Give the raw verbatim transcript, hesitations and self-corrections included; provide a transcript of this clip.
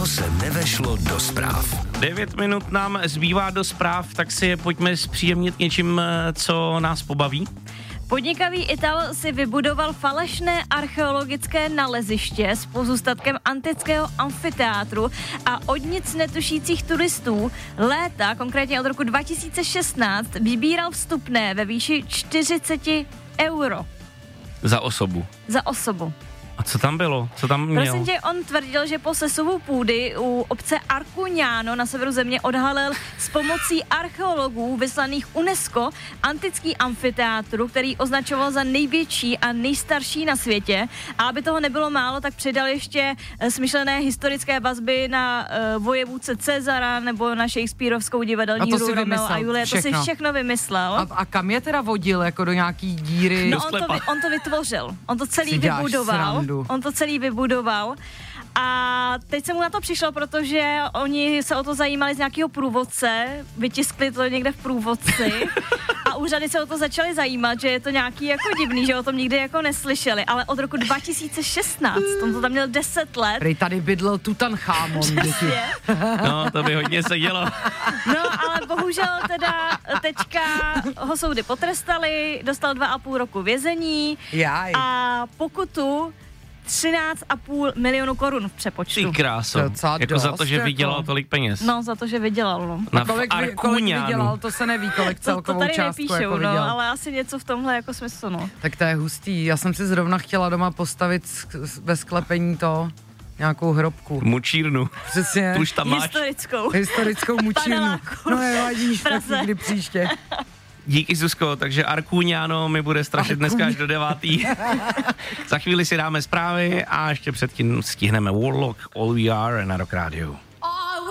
Co se nevešlo do zpráv. Devět minut nám zbývá do zpráv, tak si je pojďme zpříjemnit něčím, co nás pobaví. Podnikavý Ital si vybudoval falešné archeologické naleziště s pozůstatkem antického amfiteátru a od nic netušících turistů léta, konkrétně od roku dva tisíce šestnáct, vybíral vstupné ve výši čtyřicet euro. Za osobu. Za osobu. A co tam bylo? Co tam měl? Prosím tě, on tvrdil, že po sesuvu půdy u obce Arcugnano na severu země odhalil s pomocí archeologů vyslaných UNESCO antický amfiteátru, který označoval za největší a nejstarší na světě. A aby toho nebylo málo, tak přidal ještě smyšlené historické vazby na uh, vojevůdce Cezara nebo na Shakespeareovskou divadelní hru Romeo a Julie. To si všechno vymyslel. A, a kam je teda vodil? Jako do nějaký díry? No on to, on to vytvořil. On to celý vybudoval. On to celý vybudoval a teď se mu na to přišlo, protože oni se o to zajímali z nějakého průvodce, vytiskli to někde v průvodci a úřady se o to začaly zajímat, že je to nějaký jako divný, že o tom nikdy jako neslyšeli, ale od roku dva tisíce šestnáct, on to tam měl deset let. Prý tady bydlel Tutanchamon. No, to by hodně sedělo. No, ale bohužel teda teďka ho soudy potrestali, dostal dva a půl roku vězení Jaj. a pokutu třináct a půl milionu korun v přepočtu. Ty kráso. Jako za to, že vydělal jako tolik peněz. No, za to, že vydělal, no. Na kolik, vy, kolik vydělal, to se neví, kolik celkovou to, to tady částku nepíšou, jako no, ale asi něco v tomhle jako smyslu, no. Tak to je hustý. Já jsem si zrovna chtěla doma postavit ve sklepení to, nějakou hrobku. Mučírnu. Přesně. Tu už tam máš. Historickou. Historickou mučírnu. No nevadíš, tak někdy příště. Díky, Zuzko, takže Arcugnano mi bude strašit dneska až do devátý. Za chvíli si dáme zprávy a ještě předtím stihneme Warlock, All We Are na Rock Radio.